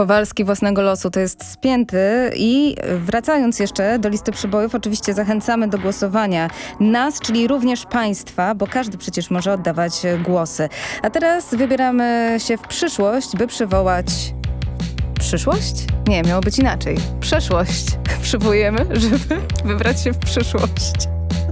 Kowalski własnego losu to jest spięty i wracając jeszcze do listy przybojów, oczywiście zachęcamy do głosowania nas, czyli również państwa, bo każdy przecież może oddawać głosy. A teraz wybieramy się w przyszłość, by przywołać... Przyszłość? Nie, miało być inaczej. Przeszłość. Przywołujemy, żeby wybrać się w przyszłość.